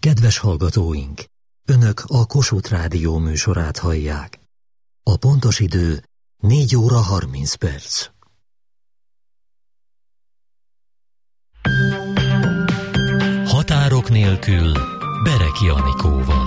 Kedves hallgatóink! Önök a Kossuth Rádió műsorát hallják. A pontos idő 4 óra 30 perc. Határok nélkül Bereki Anikóval.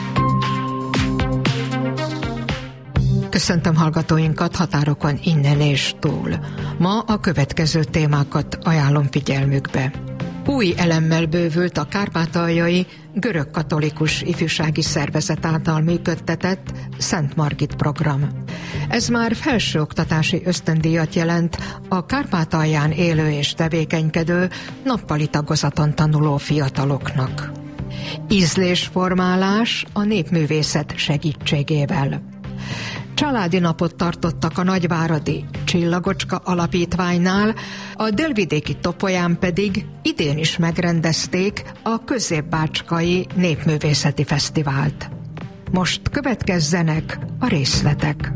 Köszöntöm hallgatóinkat határokon innen és túl. Ma a következő témákat ajánlom figyelmükbe. Új elemmel bővült a kárpátaljai görögkatolikus ifjúsági szervezet által működtetett Szent Margit program. Ez már felsőoktatási ösztöndíjat jelent a Kárpátalján élő és tevékenykedő, nappali tagozaton tanuló fiataloknak. Ízlésformálás a népművészet segítségével. Családi napot tartottak a nagyváradi Csillagocska Alapítványnál, a délvidéki Topolyán pedig idén is megrendezték a Középbácskai Népművészeti Fesztivált. Most következzenek a részletek.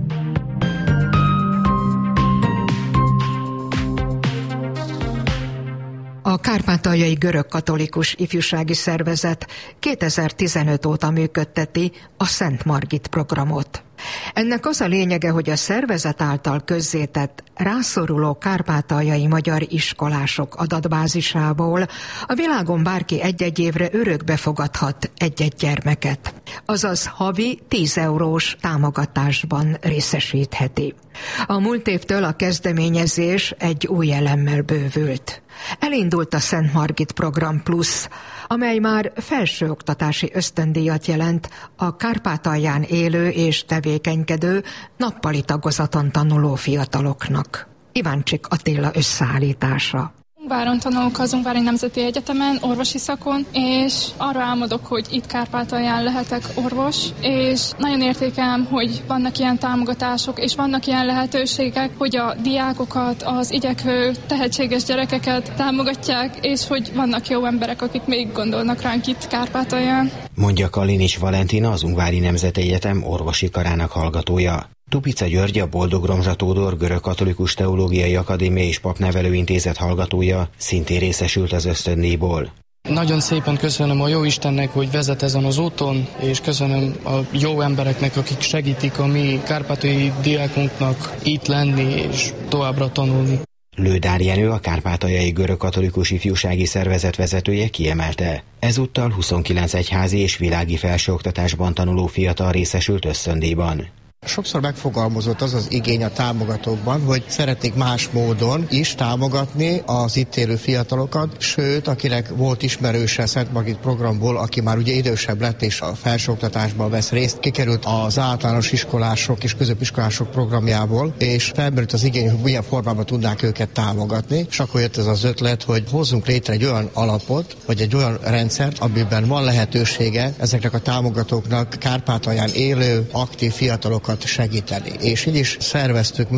A Kárpátaljai Görögkatolikus Ifjúsági Szervezet 2015 óta működteti a Szent Margit programot. Ennek az a lényege, hogy a szervezet által közzétett rászoruló kárpátaljai magyar iskolások adatbázisából a világon bárki egy-egy évre örökbe fogadhat egy-egy gyermeket. Azaz havi 10 eurós támogatásban részesítheti. A múlt évtől a kezdeményezés egy új elemmel bővült. Elindult a Szent Margit Program Plus, amely már felsőoktatási ösztöndíjat jelent a Kárpátalján élő és tevékenykedő, nappali tagozaton tanuló fiataloknak. Iváncsik Attila összeállítása. Ungváron tanulok az Ungvári Nemzeti Egyetemen, orvosi szakon, és arra álmodok, hogy itt Kárpátalján lehetek orvos, és nagyon értékelem, hogy vannak ilyen támogatások, és vannak ilyen lehetőségek, hogy a diákokat, az igyekvő, tehetséges gyerekeket támogatják, és hogy vannak jó emberek, akik még gondolnak ránk itt Kárpátalján. Mondja Kalinics Valentina, az Ungvári Nemzeti Egyetem orvosi karának hallgatója. Tupica György, a Boldog-Romzsa Tódor Görögkatolikus Teológiai Akadémia és Papnevelőintézet hallgatója szintén részesült az ösztöndíjból. Nagyon szépen köszönöm a Jóistennek, hogy vezet ezen az úton, és köszönöm a jó embereknek, akik segítik a mi kárpátaljai diákunknak itt lenni és továbbra tanulni. Lődár Jenő, a Kárpátaljai Görögkatolikus Ifjúsági Szervezet vezetője kiemelte. Ezúttal 29 egyházi és világi felsőoktatásban tanuló fiatal részesült ösztöndíjban. Sokszor megfogalmazott az az igény a támogatókban, hogy szeretnék más módon is támogatni az itt élő fiatalokat, sőt, akinek volt ismerőse a Szent Margit programból, aki már ugye idősebb lett és a felsőoktatásban vesz részt, kikerült az általános iskolások és középiskolások programjából, és felmerült az igény, hogy milyen formában tudnák őket támogatni, és akkor jött ez az ötlet, hogy hozzunk létre egy olyan alapot, vagy egy olyan rendszert, amiben van lehetősége ezeknek a támogatóknak Kárpátalján élő, aktív fiatalokat segíteni. És így is szerveztük